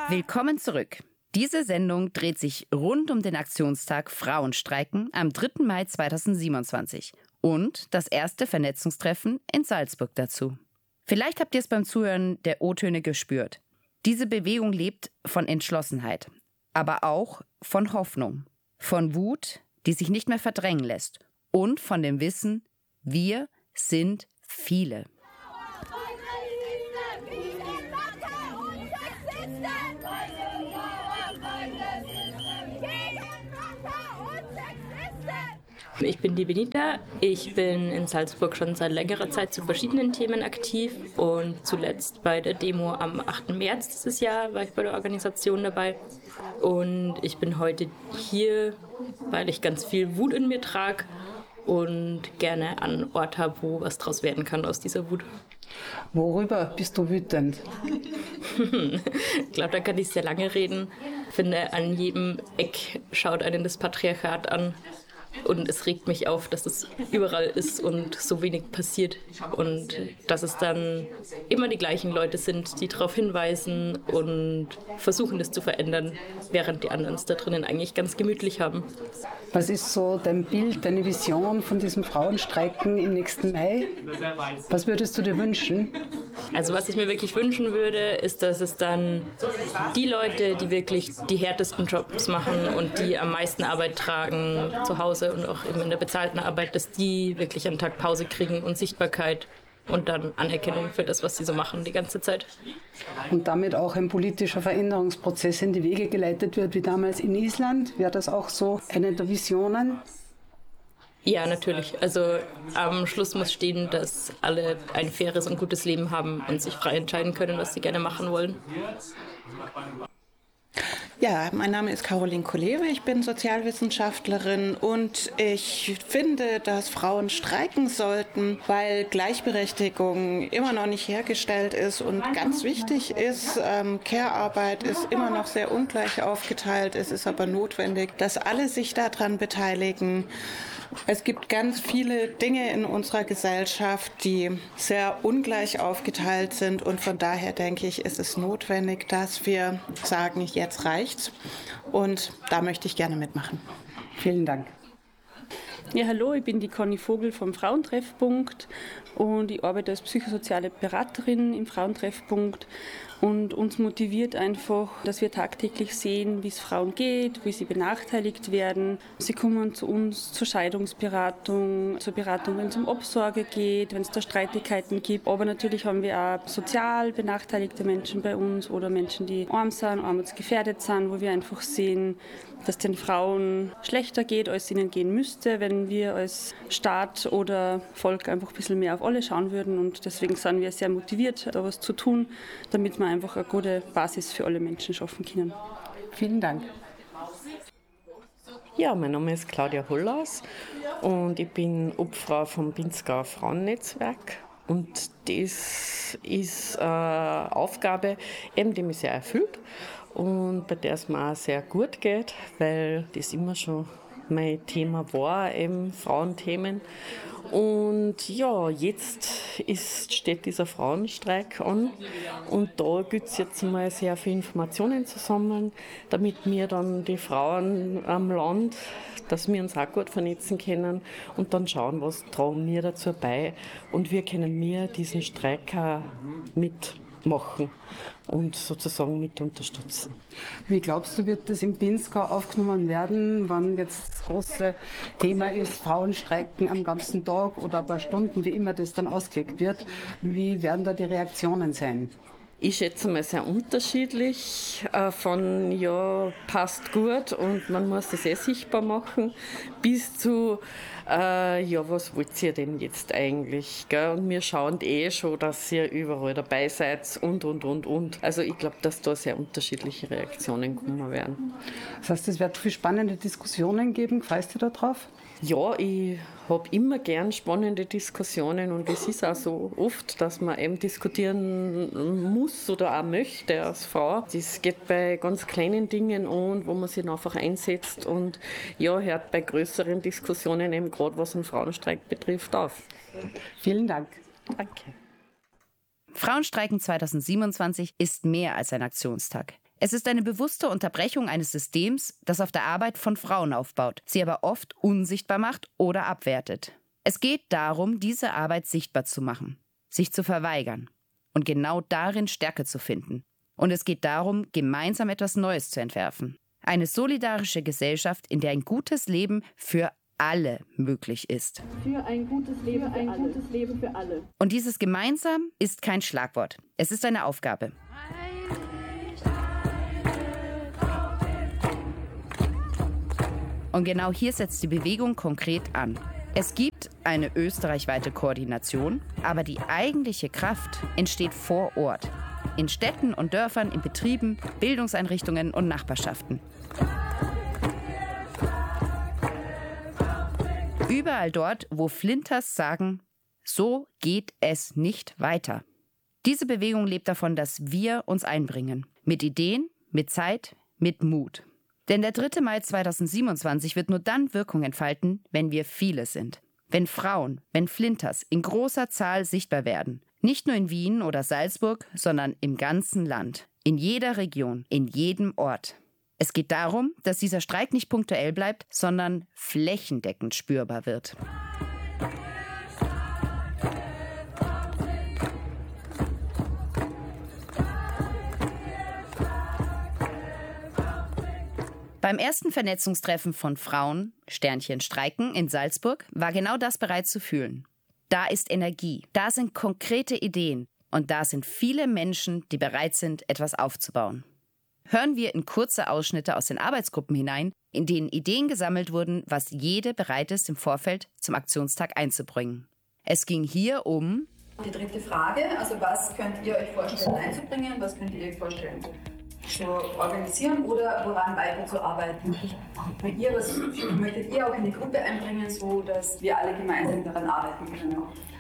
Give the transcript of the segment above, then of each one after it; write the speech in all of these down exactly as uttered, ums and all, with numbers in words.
Willkommen zurück. Diese Sendung dreht sich rund um den Aktionstag Frauenstreiken am dritten Mai zweitausendsiebenundzwanzig und das erste Vernetzungstreffen in Salzburg dazu. Vielleicht habt ihr es beim Zuhören der O-Töne gespürt. Diese Bewegung lebt von Entschlossenheit, aber auch von Hoffnung, von Wut, die sich nicht mehr verdrängen lässt und von dem Wissen, wir sind viele. Ich bin die Benita. Ich bin in Salzburg schon seit längerer Zeit zu verschiedenen Themen aktiv und zuletzt bei der Demo am achten März dieses Jahr war ich bei der Organisation dabei. Und ich bin heute hier, weil ich ganz viel Wut in mir trage und gerne an einen Ort habe, wo was draus werden kann aus dieser Wut. Worüber bist du wütend? Ich glaube, da kann ich sehr lange reden. Ich finde, an jedem Eck schaut einen das Patriarchat an. Und es regt mich auf, dass es überall ist und so wenig passiert. Und dass es dann immer die gleichen Leute sind, die darauf hinweisen und versuchen, das zu verändern, während die anderen es da drinnen eigentlich ganz gemütlich haben. Was ist so dein Bild, deine Vision von diesem Frauenstreiken im nächsten Mai? Was würdest du dir wünschen? Also was ich mir wirklich wünschen würde, ist, dass es dann die Leute, die wirklich die härtesten Jobs machen und die am meisten Arbeit tragen zu Hause und auch eben in der bezahlten Arbeit, dass die wirklich einen Tag Pause kriegen und Sichtbarkeit und dann Anerkennung für das, was sie so machen die ganze Zeit. Und damit auch ein politischer Veränderungsprozess in die Wege geleitet wird, wie damals in Island. Wäre das auch so eine der Visionen? Ja, natürlich. Also am Schluss muss stehen, dass alle ein faires und gutes Leben haben und sich frei entscheiden können, was sie gerne machen wollen. Ja, mein Name ist Caroline Kolewe, ich bin Sozialwissenschaftlerin und ich finde, dass Frauen streiken sollten, weil Gleichberechtigung immer noch nicht hergestellt ist und ganz wichtig ist, ähm, Care-Arbeit ist immer noch sehr ungleich aufgeteilt, es ist aber notwendig, dass alle sich daran beteiligen. Es gibt ganz viele Dinge in unserer Gesellschaft, die sehr ungleich aufgeteilt sind und von daher denke ich, ist es notwendig, dass wir sagen, jetzt reicht's und da möchte ich gerne mitmachen. Vielen Dank. Ja, hallo, ich bin die Conny Vogel vom Frauentreffpunkt und ich arbeite als psychosoziale Beraterin im Frauentreffpunkt. Und uns motiviert einfach, dass wir tagtäglich sehen, wie es Frauen geht, wie sie benachteiligt werden. Sie kommen zu uns zur Scheidungsberatung, zur Beratung, wenn es um Obsorge geht, wenn es da Streitigkeiten gibt. Aber natürlich haben wir auch sozial benachteiligte Menschen bei uns oder Menschen, die arm sind, armutsgefährdet sind, wo wir einfach sehen, dass den Frauen schlechter geht, als es ihnen gehen müsste, wenn wir als Staat oder Volk einfach ein bisschen mehr auf alle schauen würden. Und deswegen sind wir sehr motiviert, da was zu tun, damit wir einfach eine gute Basis für alle Menschen schaffen können. Vielen Dank. Ja, mein Name ist Claudia Hollers und ich bin Obfrau vom Pinzgauer Frauennetzwerk. Und das ist eine Aufgabe, eben, die mich sehr erfüllt und bei der es mir auch sehr gut geht, weil das immer schon mein Thema war, eben Frauenthemen. Und ja, jetzt ist, steht dieser Frauenstreik an und da gilt es jetzt mal sehr viele Informationen zu sammeln, damit wir dann die Frauen am Land, dass wir uns auch gut vernetzen können und dann schauen, was tragen wir dazu bei und wie können wir diesen Streik auch mitmachen und sozusagen mit unterstützen. Wie glaubst du, wird das im Pinzgau aufgenommen werden, wann jetzt das große Thema ist, Frauenstreiken am ganzen Tag oder ein paar Stunden, wie immer das dann ausgelegt wird? Wie werden da die Reaktionen sein? Ich schätze mal sehr unterschiedlich, äh, von ja, passt gut und man muss das eh sichtbar machen, bis zu, äh, ja, was wollt ihr denn jetzt eigentlich? Gell? Und wir schauen eh schon, dass ihr überall dabei seid und, und, und, und. Also ich glaube, dass da sehr unterschiedliche Reaktionen kommen werden. Das heißt, es wird viele spannende Diskussionen geben. Freust du da drauf? Ja, ich habe immer gern spannende Diskussionen und es ist auch so oft, dass man eben diskutieren muss oder auch möchte als Frau. Das geht bei ganz kleinen Dingen an, wo man sich einfach einsetzt und ja, hört bei größeren Diskussionen eben gerade, was einen Frauenstreik betrifft, auf. Vielen Dank. Danke. Frauenstreiken zweitausendsiebenundzwanzig ist mehr als ein Aktionstag. Es ist eine bewusste Unterbrechung eines Systems, das auf der Arbeit von Frauen aufbaut, sie aber oft unsichtbar macht oder abwertet. Es geht darum, diese Arbeit sichtbar zu machen, sich zu verweigern und genau darin Stärke zu finden. Und es geht darum, gemeinsam etwas Neues zu entwerfen. Eine solidarische Gesellschaft, in der ein gutes Leben für alle möglich ist. Für ein gutes Leben, für ein alle. gutes Leben für alle. Und dieses Gemeinsam ist kein Schlagwort. Es ist eine Aufgabe. Und genau hier setzt die Bewegung konkret an. Es gibt eine österreichweite Koordination, aber die eigentliche Kraft entsteht vor Ort. In Städten und Dörfern, in Betrieben, Bildungseinrichtungen und Nachbarschaften. Überall dort, wo Flinters sagen, so geht es nicht weiter. Diese Bewegung lebt davon, dass wir uns einbringen. Mit Ideen, mit Zeit, mit Mut. Denn der dritte Mai zweitausendsiebenundzwanzig wird nur dann Wirkung entfalten, wenn wir viele sind. Wenn Frauen, wenn Flinters in großer Zahl sichtbar werden. Nicht nur in Wien oder Salzburg, sondern im ganzen Land. In jeder Region, in jedem Ort. Es geht darum, dass dieser Streik nicht punktuell bleibt, sondern flächendeckend spürbar wird. Beim ersten Vernetzungstreffen von Frauen, Sternchen streiken, in Salzburg, war genau das bereits zu fühlen. Da ist Energie, da sind konkrete Ideen und da sind viele Menschen, die bereit sind, etwas aufzubauen. Hören wir in kurze Ausschnitte aus den Arbeitsgruppen hinein, in denen Ideen gesammelt wurden, was jede bereit ist, im Vorfeld zum Aktionstag einzubringen. Es ging hier um die dritte Frage, also was könnt ihr euch vorstellen einzubringen, was könnt ihr euch vorstellen zu organisieren oder woran weiterzuarbeiten. Ihr, was möchtet ihr auch in die Gruppe einbringen, so dass wir alle gemeinsam daran arbeiten können?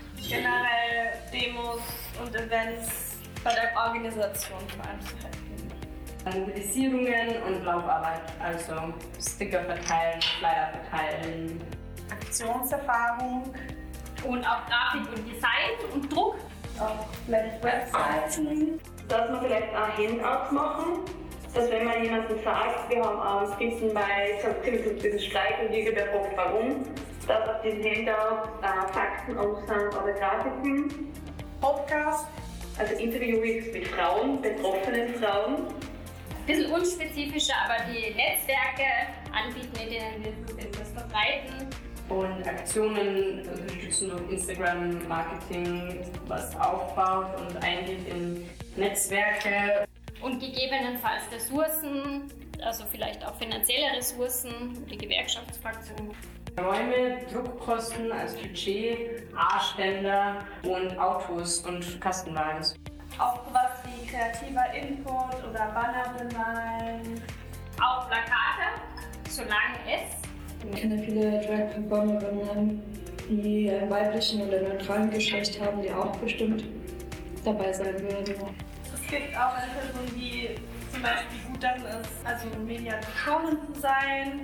Generell Demos und Events bei der Organisation veranstalten. Mobilisierungen und Laufarbeit, also Sticker verteilen, Flyer verteilen. Aktionserfahrung und auch Grafik und Design und Druck. Auch vielleicht Webseiten. Dass wir vielleicht auch Handouts machen, dass wenn man jemandem sagt, wir haben am siebten Mai diesen Streik und irgendwer fragt warum, dass auf diesen Handouts äh, Fakten aus sind oder Grafiken. Podcast. Also Interviews mit Frauen, betroffenen Frauen. Ein bisschen unspezifischer, aber die Netzwerke anbieten, in denen wir etwas verbreiten. Und Aktionen unterstützen durch Instagram, Marketing, was aufbaut und eingeht in Netzwerke. Und gegebenenfalls Ressourcen, also vielleicht auch finanzielle Ressourcen, die Gewerkschaftsfraktion. Räume, Druckkosten als Budget, A-Ständer und Autos und Kastenwagen. Auch sowas wie kreativer Input oder Banner bemalen. Auch Plakate, solange es. Ich kenne viele Drag-Performerinnen, die einen weiblichen oder neutralen Geschlecht haben, die auch bestimmt dabei sein würden. Es gibt auch eine Person, die zum Beispiel gut darin ist, also Mediatorin zu sein.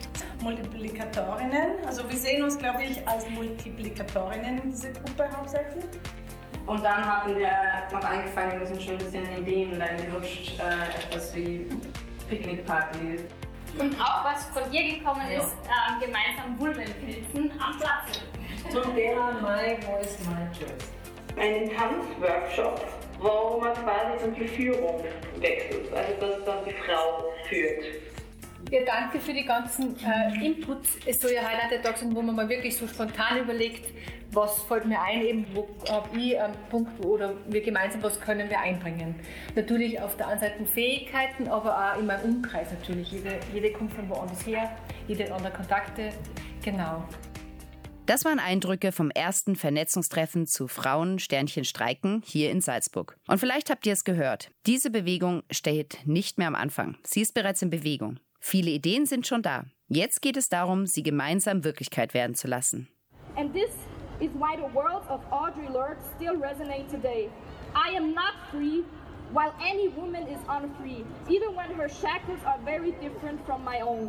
Multiplikatorinnen, also wir sehen uns, glaube ich, als Multiplikatorinnen in dieser Gruppe hauptsächlich. Und dann haben wir noch angefangen, wir sind schon ein bisschen in Ideen reingerutscht, äh, etwas wie Picknickparty. Und auch was von dir gekommen ist, äh, gemeinsam Vulvenpilzen am Platz. Zum Thema My Voice, My Choice. Einen Tanzworkshop, wo man quasi zum die Führung wechselt, also dass dann die Frau führt. Ja, danke für die ganzen äh, Inputs. Es soll ja heute auch der Tag sein, wo man mal wirklich so spontan überlegt, was fällt mir ein, eben, wo habe ich einen Punkt, wo, oder wir gemeinsam, was können wir einbringen. Natürlich auf der einen Seite Fähigkeiten, aber auch in meinem Umkreis natürlich. Jede, jede kommt von woanders her, jede hat andere Kontakte, genau. Das waren Eindrücke vom ersten Vernetzungstreffen zu Frauen Sternchen streiken hier in Salzburg. Und vielleicht habt ihr es gehört, diese Bewegung steht nicht mehr am Anfang. Sie ist bereits in Bewegung. Viele Ideen sind schon da. Jetzt geht es darum, sie gemeinsam Wirklichkeit werden zu lassen. And this is why the words of Audre Lorde still resonate today. I am not free, while any woman is unfree, even when her shackles are very different from my own.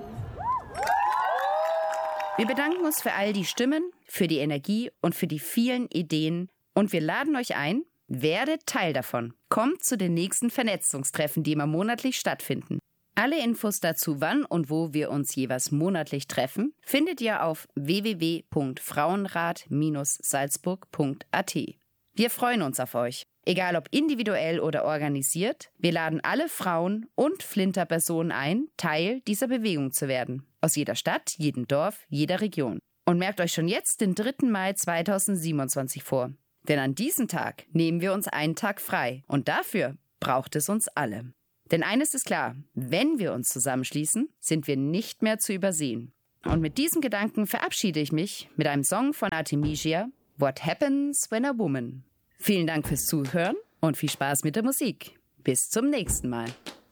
Wir bedanken uns für all die Stimmen, für die Energie und für die vielen Ideen. Und wir laden euch ein, Werdet Teil davon. Kommt zu den nächsten Vernetzungstreffen, die immer monatlich stattfinden. Alle Infos dazu, wann und wo wir uns jeweils monatlich treffen, findet ihr auf w w w punkt frauenrat Bindestrich salzburg punkt a t. Wir freuen uns auf euch. Egal ob individuell oder organisiert, wir laden alle Frauen und Flinterpersonen ein, Teil dieser Bewegung zu werden. Aus jeder Stadt, jedem Dorf, jeder Region. Und merkt euch schon jetzt den dritten Mai zweitausendsiebenundzwanzig vor. Denn an diesem Tag nehmen wir uns einen Tag frei. Und dafür braucht es uns alle. Denn eines ist klar, wenn wir uns zusammenschließen, sind wir nicht mehr zu übersehen. Und mit diesem Gedanken verabschiede ich mich mit einem Song von Artemisia, What Happens When a Woman. Vielen Dank fürs Zuhören und viel Spaß mit der Musik. Bis zum nächsten Mal.